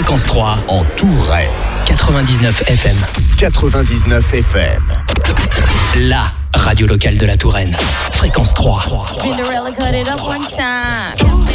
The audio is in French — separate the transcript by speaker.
Speaker 1: Fréquence 3
Speaker 2: en Touraine.
Speaker 1: 99 FM.
Speaker 2: 99 FM.
Speaker 1: La radio locale de la Touraine. Fréquence 3.